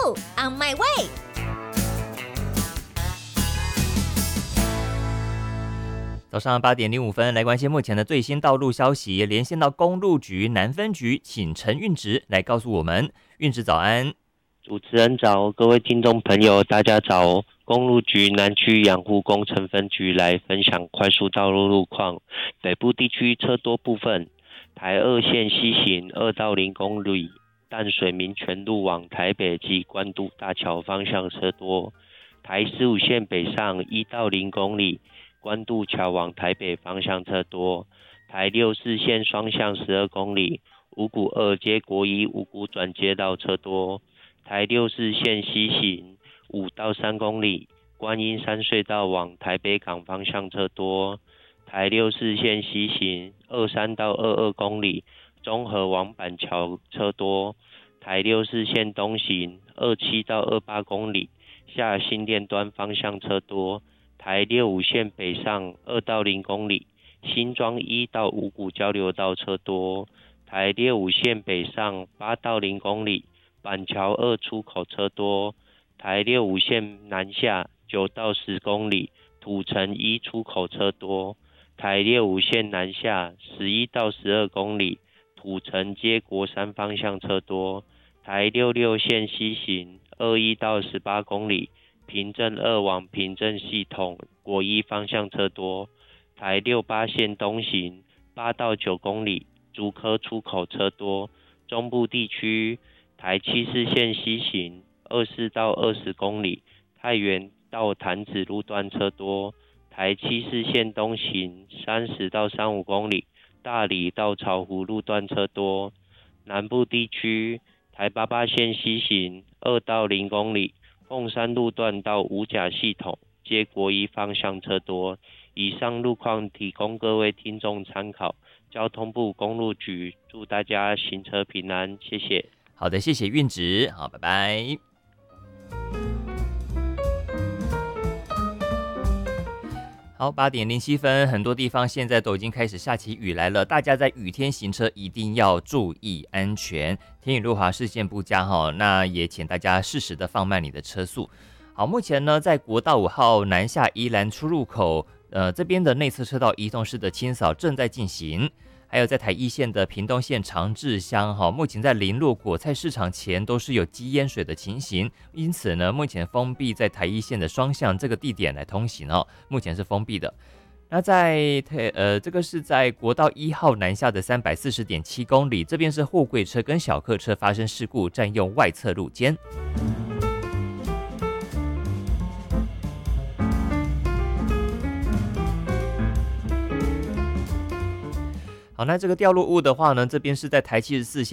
路 On My Way。 早上8:05来关心目前的最新道路消息，连线到公路局南分局，请陈运直来告诉我们。运直早安。 主持人早，各位听众朋友大家早。公路局南区养护工程分局来分享快速道路路况。北部地区车多部分，台2线西行2到0公里，淡水民权路往台北及关渡大桥方向车多。台15线北上1到0公里，关渡桥往台北方向车多。台64线双向12公里，五股2接国一五股转接道车多。台64线西行5到3公里，观音山隧道往台北港方向车多。台64线西行23到22公里，中和往板桥车多。台64线东行27到28公里，下新店端方向车多。台65线北上2到0公里，新庄1到五股交流道车多。台65线北上8到0公里，板桥2出口车多。台65线南下9到10公里，土城1出口车多。台65线南下11到12公里，土城接国三方向车多。台66线西行21到18公里，平镇2往平镇系统国一方向车多。台68线东行8到9公里，竹科出口车多。中部地区台74线西行24到20公里，太原到潭子路段车多。台74线东行30到35公里，大里到草湖路段车多。南部地区台88线西行2到0公里，凤山路段到五甲系统接国一方向车多。以上路况提供各位听众参考。交通部公路局祝大家行车平安，谢谢。 好的，谢谢运直，好，拜拜。好，8:07，很多地方现在都已经开始下起雨来了，大家在雨天行车一定要注意安全。天雨路滑，视线不佳哈，那也请大家适时的放慢你的车速。好，目前呢，在国道5号南下宜兰出入口，这边的内侧车道移动式的清扫正在进行。还有在台1线的屏东县长治乡目前在林落果菜市场前都是有积淹水的情形，因此呢，目前封闭在台1线的双向这个地点来通行目前是封闭的。那在这个是在国道1号南下的340.7公里，这边是货柜车跟小客车发生事故，占用外侧路肩。好，那这个掉落物的话呢，这边是在台74线